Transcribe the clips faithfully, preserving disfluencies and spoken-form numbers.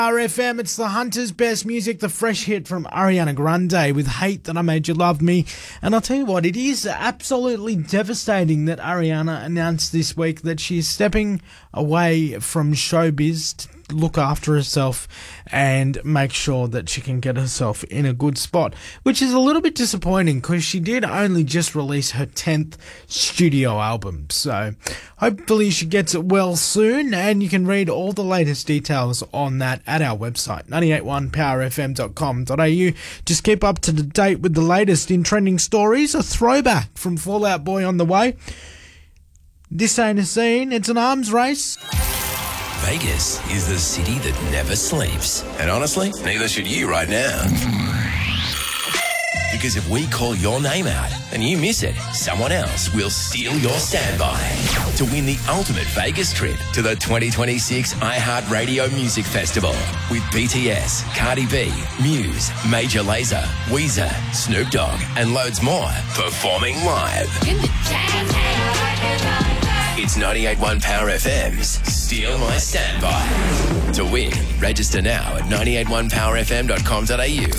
R F M, it's the Hunter's Best Music, the fresh hit from Ariana Grande with Hate That I Made You Love Me. And I'll tell you what, it is absolutely devastating that Ariana announced this week that she's stepping away from showbiz to look after herself and make sure that she can get herself in a good spot, which is a little bit disappointing because she did only just release her tenth studio album. So hopefully she gets it well soon, and you can read all the latest details on that at our website, nine eight one power f m dot com dot a u. Just keep up to the date with the latest in trending stories. A throwback from Fall Out Boy on the way. This ain't a scene, it's an arms race. Vegas is the city that never sleeps. And honestly, neither should you right now. Because if we call your name out and you miss it, someone else will steal your standby to win the ultimate Vegas trip to the twenty twenty-six iHeartRadio Music Festival with B T S, Cardi B, Muse, Major Lazer, Weezer, Snoop Dogg, and loads more performing live. It's ninety-eight point one Power F M's Steal My Standby. To win, register now at nine eight one power f m dot com dot a u.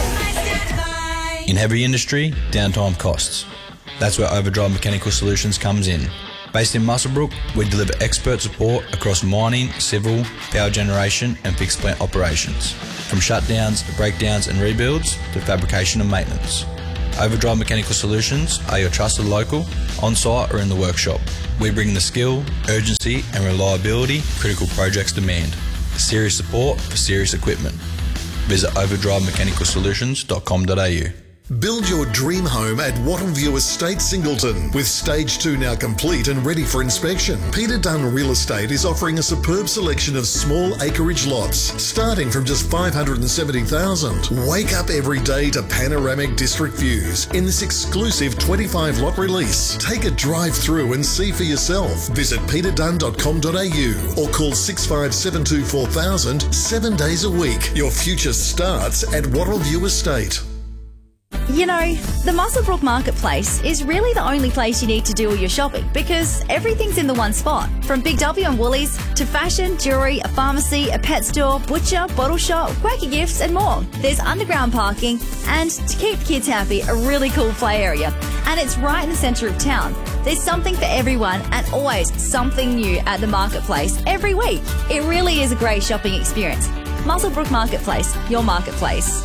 In heavy industry, downtime costs. That's where Overdrive Mechanical Solutions comes in. Based in Muswellbrook, we deliver expert support across mining, civil, power generation and fixed plant operations. From shutdowns, breakdowns and rebuilds to fabrication and maintenance. Overdrive Mechanical Solutions are your trusted local, on-site or in the workshop. We bring the skill, urgency and reliability critical projects demand. Serious support for serious equipment. Visit overdrive mechanical solutions dot com dot a u. Build your dream home at Wattleview Estate, Singleton. With stage two now complete and ready for inspection, Peter Dunn Real Estate is offering a superb selection of small acreage lots, starting from just five hundred seventy thousand dollars. Wake up every day to panoramic district views in this exclusive twenty-five lot release. Take a drive through and see for yourself. Visit peter dunn dot com dot a u or call six five seven two four thousand seven days a week. Your future starts at Wattleview Estate. You know, the Muswellbrook Marketplace is really the only place you need to do all your shopping because everything's in the one spot. From Big W and Woolies to fashion, jewellery, a pharmacy, a pet store, butcher, bottle shop, quirky gifts and more. There's underground parking and, to keep kids happy, a really cool play area. And it's right in the centre of town. There's something for everyone and always something new at the Marketplace every week. It really is a great shopping experience. Muswellbrook Marketplace, your marketplace.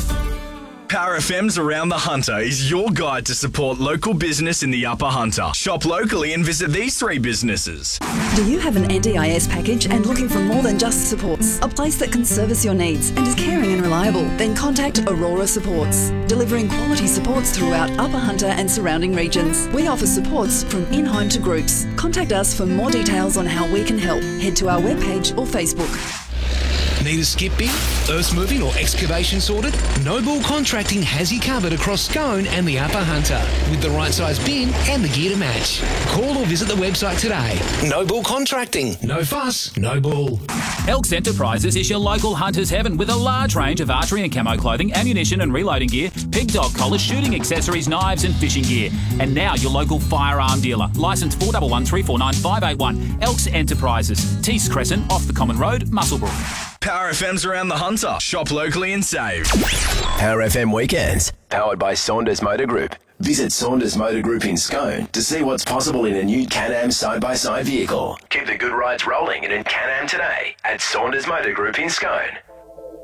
Power F M's Around the Hunter is your guide to support local business in the Upper Hunter. Shop locally and visit these three businesses. Do you have an N D I S package and looking for more than just supports? A place that can service your needs and is caring and reliable? Then contact Aurora Supports, delivering quality supports throughout Upper Hunter and surrounding regions. We offer supports from in-home to groups. Contact us for more details on how we can help. Head to our webpage or Facebook. Need a skip bin, earth moving or excavation sorted? Noble Contracting has you covered across Scone and the Upper Hunter with the right size bin and the gear to match. Call or visit the website today. Noble Contracting. No fuss, no bull. Elks Enterprises is your local hunter's heaven with a large range of archery and camo clothing, ammunition and reloading gear, pig dog collars, shooting accessories, knives and fishing gear. And now your local firearm dealer. Licence four one one three four nine five eight one. Elks Enterprises. Tees Crescent off the Common Road, Muswellbrook. Power F M's Around the Hunter. Shop locally and save. Power F M Weekends, powered by Saunders Motor Group. Visit Saunders Motor Group in Scone to see what's possible in a new Can-Am side-by-side vehicle. Keep the good rides rolling in a Can-Am today at Saunders Motor Group in Scone.